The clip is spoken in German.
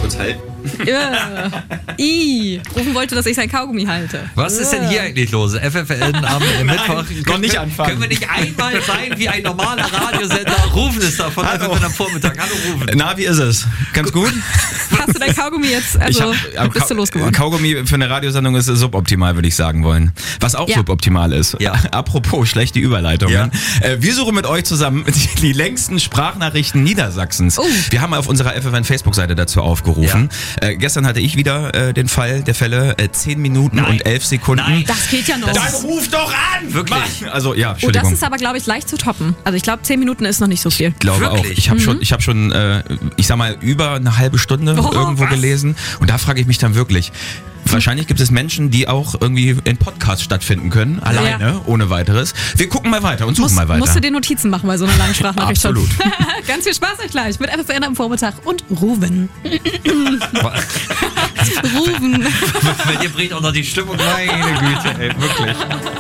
uns halten. Rufen wollte, dass ich sein Kaugummi halte. Was ist denn hier eigentlich los? FFN am Mittwoch. Noch nicht anfangen. Können wir nicht einmal sein wie ein normaler Radiosender? Rufen ist da von FFN am Vormittag. Hallo Rufen. Na, wie ist es? Ganz gut? Hast du dein Kaugummi jetzt, bist du losgeworden? Kaugummi für eine Radiosendung ist suboptimal, würde ich sagen wollen. Was auch suboptimal ist. Ja. Apropos schlechte Überleitungen. Ja. Wir suchen mit euch zusammen die längsten Sprachnachrichten Niedersachsens. Wir haben auf unserer FFN Facebook-Seite dazu aufgerufen. Ja. Gestern hatte ich wieder den Fall der Fälle. 10 Minuten und 11 Sekunden. Nein. Das geht ja noch. Dann ruf doch an! Wirklich? Also, ja, Entschuldigung. Das ist aber, glaube ich, leicht zu toppen. Also ich glaube, 10 Minuten ist noch nicht so viel. Ich glaube Wirklich? auch. Ich habe schon, ich sag mal, über eine halbe Stunde irgendwo gelesen. Und da frage ich mich dann wirklich, wahrscheinlich gibt es Menschen, die auch irgendwie in Podcasts stattfinden können, alleine, ohne weiteres. Wir gucken mal weiter und suchen mal weiter. Musst du dir Notizen machen bei so einer langen Sprachnachricht? Absolut. Ganz viel Spaß euch gleich mit FFN am Vormittag und Ruven. Ruven. Bei dir bricht auch noch die Stimmung. Meine Güte, ey, wirklich.